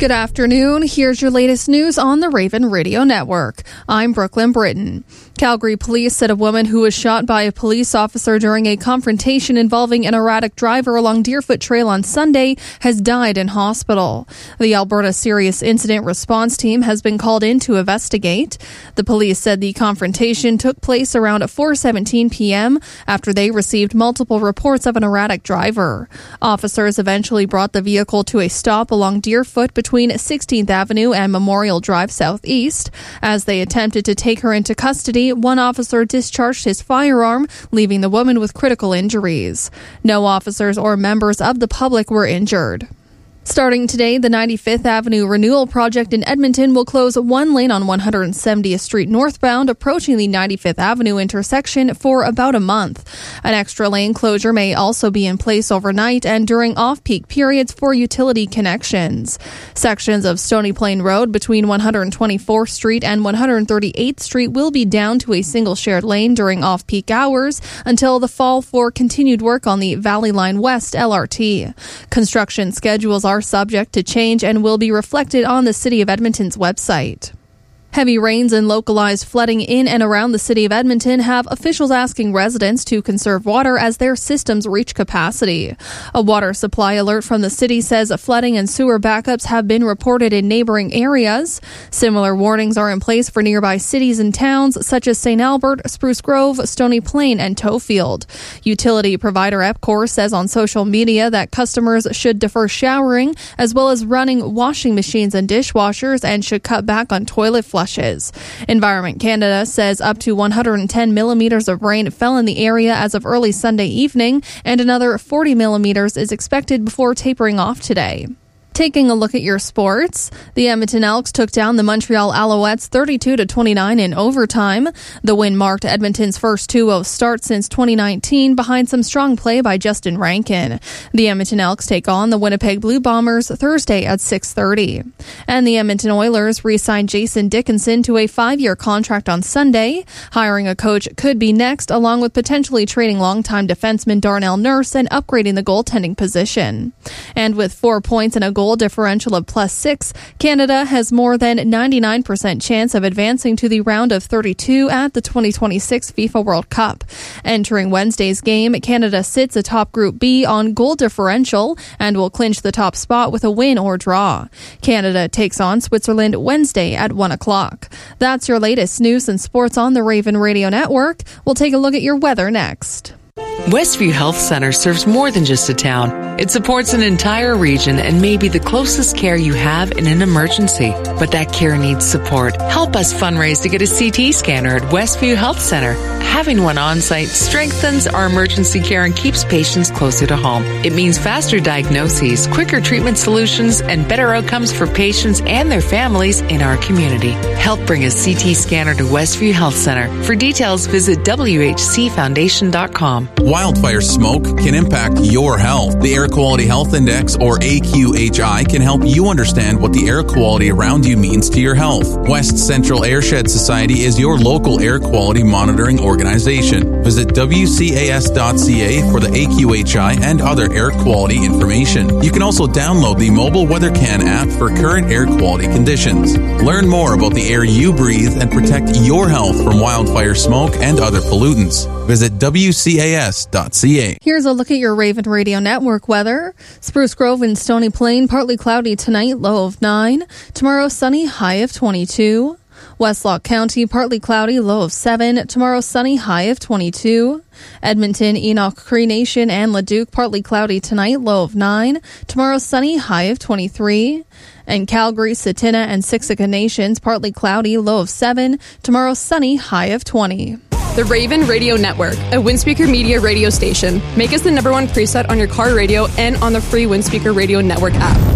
Good afternoon. Here's your latest news on the Raven Radio Network. I'm Brooklyn Britton. Calgary police said a woman who was shot by a police officer during a confrontation involving an erratic driver along Deerfoot Trail on Sunday has died in hospital. The Alberta Serious Incident Response Team has been called in to investigate. The police said the confrontation took place around 4:17 p.m. after they received multiple reports of an erratic driver. Officers eventually brought the vehicle to a stop along Deerfoot between 16th Avenue and Memorial Drive Southeast. As they attempted to take her into custody, one officer discharged his firearm, leaving the woman with critical injuries. No officers or members of the public were injured. Starting today, the 95th Avenue Renewal Project in Edmonton will close one lane on 170th Street northbound approaching the 95th Avenue intersection for about a month. An extra lane closure may also be in place overnight and during off-peak periods for utility connections. Sections of Stony Plain Road between 124th Street and 138th Street will be down to a single shared lane during off-peak hours until the fall for continued work on the Valley Line West LRT. Construction schedules are subject to change and will be reflected on the City of Edmonton's website. Heavy rains and localized flooding in and around the City of Edmonton have officials asking residents to conserve water as their systems reach capacity. A water supply alert from the city says flooding and sewer backups have been reported in neighboring areas. Similar warnings are in place for nearby cities and towns such as St. Albert, Spruce Grove, Stony Plain, and Tofield. Utility provider EPCOR says on social media that customers should defer showering as well as running washing machines and dishwashers and should cut back on toilet flushes. Environment Canada says up to 110 millimeters of rain fell in the area as of early Sunday evening, and another 40 millimeters is expected before tapering off today. Taking a look at your sports, the Edmonton Elks took down the Montreal Alouettes 32-29 in overtime. The win marked Edmonton's first 2-0 start since 2019 behind some strong play by Justin Rankin. The Edmonton Elks take on the Winnipeg Blue Bombers Thursday at 6:30. And the Edmonton Oilers re-signed Jason Dickinson to a 5-year contract on Sunday. Hiring a coach could be next, along with potentially trading longtime defenseman Darnell Nurse and upgrading the goaltending position. And with 4 points and a goal differential of +6, Canada has more than 99% chance of advancing to the round of 32 at the 2026 FIFA World Cup. Entering Wednesday's game, Canada sits atop Group B on goal differential and will clinch the top spot with a win or draw. Canada takes on Switzerland Wednesday at 1 o'clock. That's your latest news and sports on the Raven Radio Network. We'll take a look at your weather next. Westview Health Center serves more than just a town. It supports an entire region and may be the closest care you have in an emergency. But that care needs support. Help us fundraise to get a CT scanner at Westview Health Center. Having one on-site strengthens our emergency care and keeps patients closer to home. It means faster diagnoses, quicker treatment solutions, and better outcomes for patients and their families in our community. Help bring a CT scanner to Westview Health Center. For details, visit WHCFoundation.com. Wildfire smoke can impact your health. The Air Quality Health Index, or AQHI, can help you understand what the air quality around you means to your health. West Central Airshed Society is your local air quality monitoring organization. Visit WCAS.ca for the AQHI and other air quality information. You can also download the mobile WeatherCan app for current air quality conditions. Learn more about the air you breathe and protect your health from wildfire smoke and other pollutants. Visit WCAS.ca. Here's a look at your Raven Radio Network weather. Spruce Grove and Stony Plain, partly cloudy tonight, low of 9. Tomorrow, sunny, high of 22. Westlock County, partly cloudy, low of 7. Tomorrow, sunny, high of 22. Edmonton, Enoch, Cree Nation, and Leduc, partly cloudy tonight, low of 9. Tomorrow, sunny, high of 23. And Calgary, Satina, and Siksika Nations, partly cloudy, low of 7. Tomorrow, sunny, high of 20. The Raven Radio Network, a Windspeaker Media radio station. Make us the #1 preset on your car radio and on the free Windspeaker Radio Network app.